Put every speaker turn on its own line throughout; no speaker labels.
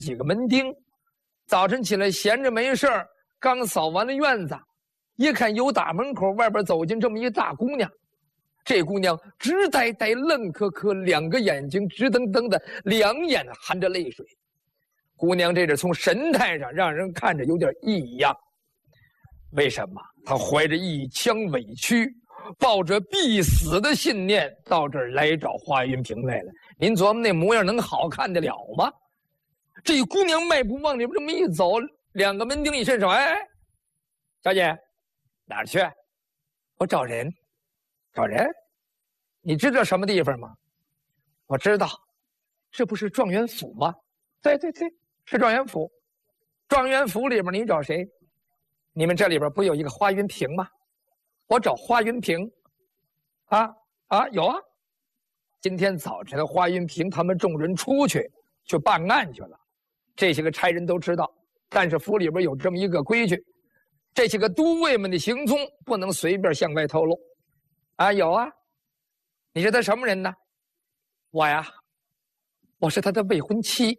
几个门丁，早晨起来闲着没事儿，刚扫完了院子，一看由打门口外边走进这么一大姑娘。这姑娘直呆呆愣磕磕，两个眼睛直瞪瞪的，两眼含着泪水。姑娘这是从神态上让人看着有点异样。为什么？她怀着一腔委屈，抱着必死的信念到这儿来找华云平来了。您琢磨那模样能好看得了吗？这姑娘迈步往里边这么一走，两个门丁一伸手，哎，小姐，哪儿去？我找人。找人？你知道什么地方吗？我知道，这不是状元府吗？对对对，是状元府。状元府里边你找谁？你们这里边不有一个华云平吗？我找华云平。有啊。今天早晨华云平他们众人出去办案去了，这些个差人都知道，但是府里边有这么一个规矩，这些个都尉们的行踪不能随便向外透露。有啊。你是他什么人呢？我呀，我是他的未婚妻。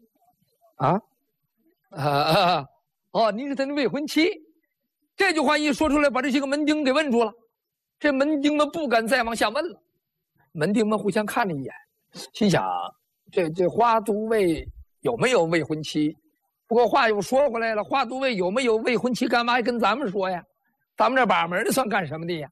你是他的未婚妻。这句话一说出来，把这些个门丁给问住了。这门丁们不敢再往下问了。门丁们互相看了一眼，心想：这花都尉有没有未婚妻？不过话又说回来了，花都尉有没有未婚妻，干嘛还跟咱们说呀？咱们这把门的算干什么的呀？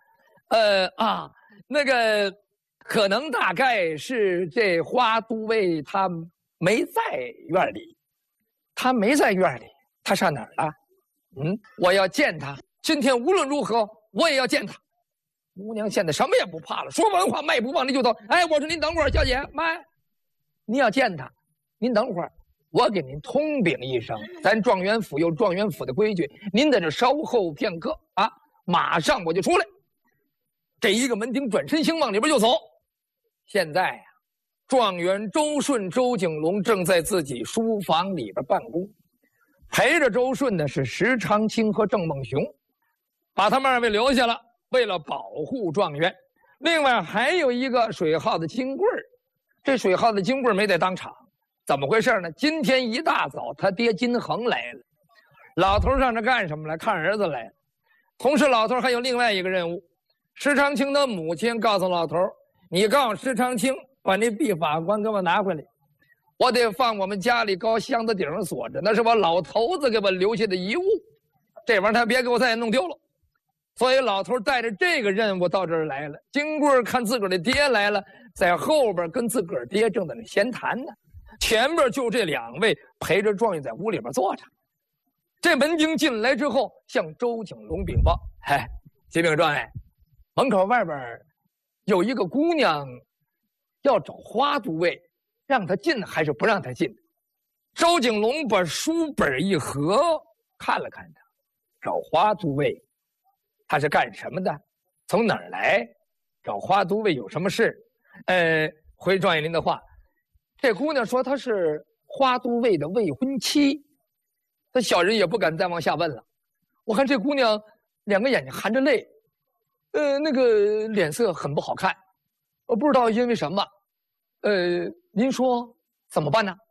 那个可能大概是这花都尉他没在院里。他没在院里，他上哪儿了？我要见他，今天无论如何我也要见他。姑娘现在什么也不怕了，说完话迈步往里就走。我说您等会儿，小姐，慢，您要见他，您等会儿，我给您通禀一声，咱状元府有状元府的规矩，您在这稍后片刻马上我就出来。这一个门丁转身星往里边就走。现在状元周顺、周景龙正在自己书房里边办公，陪着周顺的是石长青和郑梦熊，把他们二位留下了，为了保护状元。另外还有一个水耗的金贵儿，这水耗的金贵儿没在当场，怎么回事呢？今天一大早他爹金恒来了，老头上这干什么来？看儿子来了。同时老头还有另外一个任务，石长青的母亲告诉老头，你告诉石长青把那毕法官给我拿回来，我得放我们家里高箱子顶上锁着，那是我老头子给我留下的遗物，这玩意儿他别给我再弄丢了。所以老头带着这个任务到这儿来了。金贵看自个儿的爹来了，在后边跟自个儿爹正在那闲谈呢，前边就这两位陪着状元在屋里边坐着。这门丁进来之后向周景龙禀报，启禀状元，门口外边有一个姑娘要找花都尉，让他进还是不让他进？周景龙把书本一合，看了看他，找花都尉，他是干什么的？从哪儿来？找花都尉有什么事？回状元您的话，这姑娘说她是花都尉的未婚妻。这小人也不敢再往下问了。我看这姑娘两个眼睛含着泪，那个脸色很不好看，我不知道因为什么。您说怎么办呢？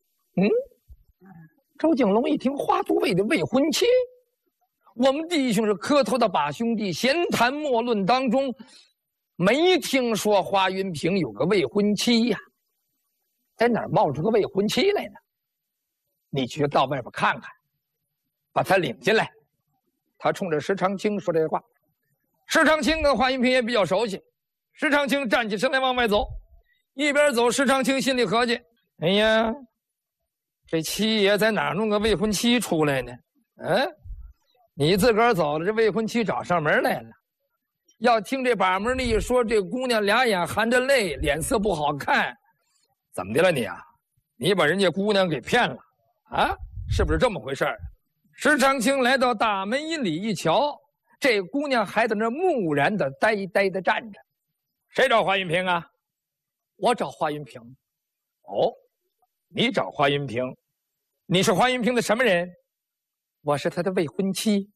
周景龙一听花都尉的未婚妻，我们弟兄是磕头的把兄弟，闲谈莫论当中，没听说花云平有个未婚妻呀，在哪儿冒出个未婚妻来呢？你去到外边看看，把他领进来。他冲着石长青说这话。石长青跟花云平也比较熟悉。石长青站起身来往外走，一边走，石长青心里合计：哎呀，这七爷在哪儿弄个未婚妻出来呢？你自个儿走了，这未婚妻找上门来了。要听这把门的一说，这姑娘俩眼含着泪，脸色不好看。怎么的了你啊？你把人家姑娘给骗了啊？是不是这么回事儿？石长青来到大门一里一瞧，这姑娘还在那木然的呆呆的站着。谁找华云平啊？我找华云平。哦，你找华云平？你是华云平的什么人？我是他的未婚妻。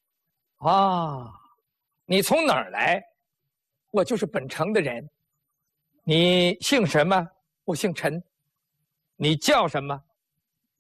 你从哪儿来？我就是本城的人。你姓什么？我姓陈。你叫什么？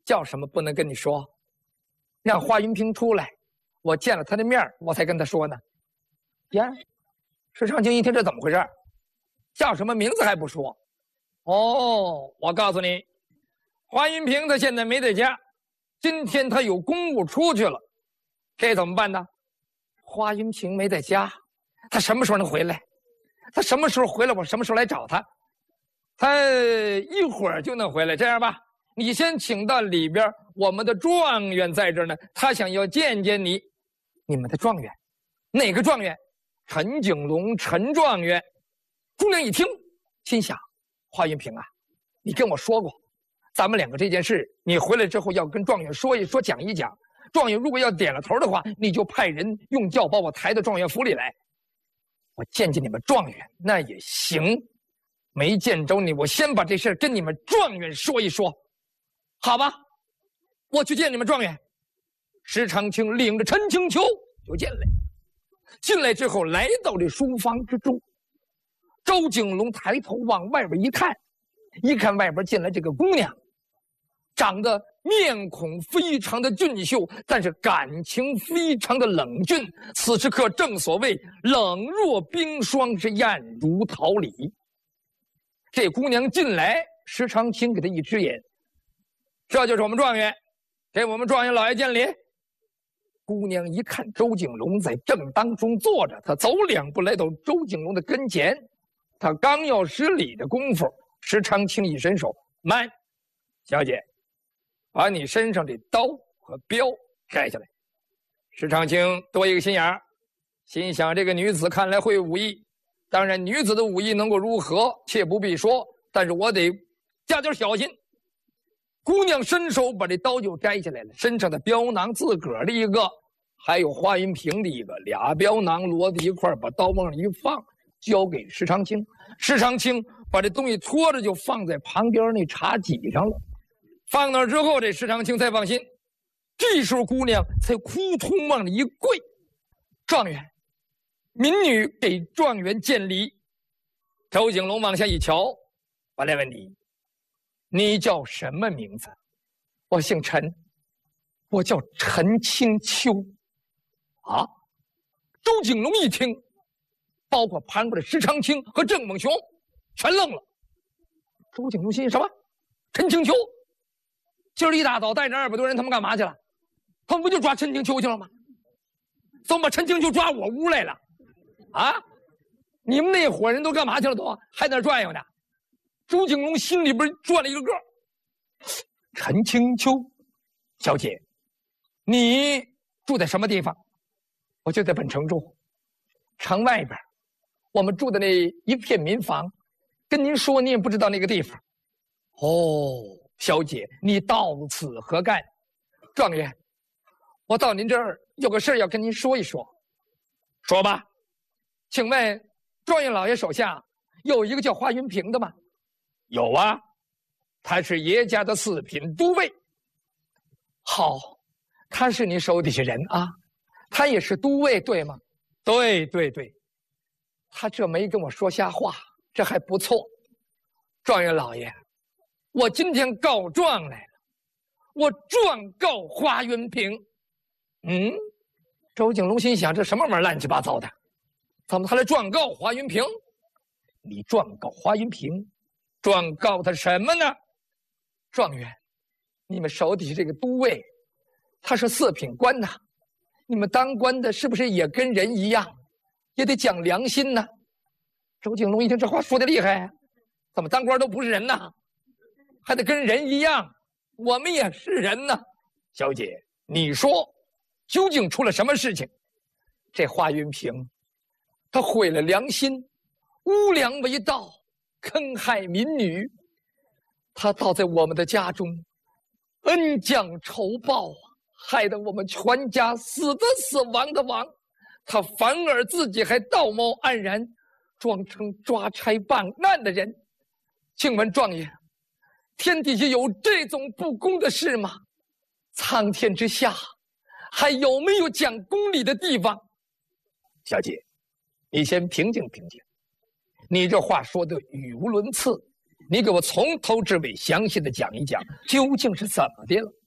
叫什么不能跟你说？让华云平出来，我见了他的面我才跟他说呢。呀，石长青一听这怎么回事？叫什么名字还不说？哦，我告诉你，华云平他现在没在家，今天他有公务出去了，这怎么办呢？华云平没在家，他什么时候能回来？他什么时候回来，我什么时候来找他？他一会儿就能回来。这样吧，你先请到里边，我们的状元在这儿呢，他想要见见你。你们的状元？哪个状元？陈景龙，陈状元。姑娘一听，心想：华云平啊，你跟我说过，咱们两个这件事，你回来之后要跟状元说一说，讲一讲。状元如果要点了头的话，你就派人用轿把我抬到状元府里来，我见见你们状元那也行。没见着你，我先把这事跟你们状元说一说，好吧？我去见你们状元。石长青领着陈青秋就进来，进来之后来到这书房之中。周景龙抬头往外边一看，一看外边进来这个姑娘，长得面孔非常的俊秀，但是感情非常的冷峻。此时刻正所谓冷若冰霜，是艳如桃李。这姑娘进来，石长青给她一只眼，这就是我们状元，给我们状元老爷见礼。姑娘一看周景龙在正当中坐着，她走两步来到周景龙的跟前，她刚要施礼的功夫，石长青一伸手，慢，小姐，把你身上的刀和镖摘下来。石长青多一个心眼儿，心想这个女子看来会武艺，当然女子的武艺能够如何切不必说，但是我得加点小心。姑娘伸手把这刀就摘下来了，身上的镖囊自个儿的一个，还有华云平的一个，俩镖囊摞在一块，把刀往上一放，交给石长青。石长青把这东西拖着就放在旁边那茶几上了。放那之后，这石长青才放心。这时候姑娘才扑通往里一跪：“状元，民女给状元见礼。”周景龙往下一瞧，我来问你，你叫什么名字？我姓陈，我叫陈青秋。啊！周景龙一听，包括旁边的石长青和郑猛雄全愣了。周景龙心什么？陈青秋？今儿一大早带着200多人，他们干嘛去了？他们不就抓陈青秋去了吗？怎么把陈青秋抓我屋来了？啊！你们那伙人都干嘛去了？都还在那转悠呢。周景龙心里边转了一个个。陈青秋，小姐，你住在什么地方？我就在本城住，城外边，我们住的那一片民房，跟您说你也不知道那个地方。哦，小姐，你到此何干？状元，我到您这儿有个事要跟您说一说。说吧。请问状元老爷手下有一个叫华云平的吗？有啊，他是爷家的4品都尉。好，他是你手底下人啊，他也是都尉对吗？对对对，他这没跟我说瞎话，这还不错。状元老爷，我今天告状来了，我状告华云平。周景龙心想，这什么玩意儿乱七八糟的，怎么他来状告华云平？你状告华云平，状告他什么呢？状元，你们手底下这个都尉，他是4品官呐，你们当官的是不是也跟人一样，也得讲良心呢？周景龙一听这话说的厉害，怎么当官都不是人呢？还得跟人一样，我们也是人呢。小姐，你说究竟出了什么事情？这华云平他毁了良心，污良为盗，坑害民女，他倒在我们的家中恩将仇报，害得我们全家死的死，亡的亡，他反而自己还道貌岸然，装成抓差办案的人。请问状元，天底下有这种不公的事吗？苍天之下还有没有讲公理的地方？小姐，你先平静平静，你这话说的语无伦次， 你给我从头至尾详细的讲一讲，究竟是怎么的了？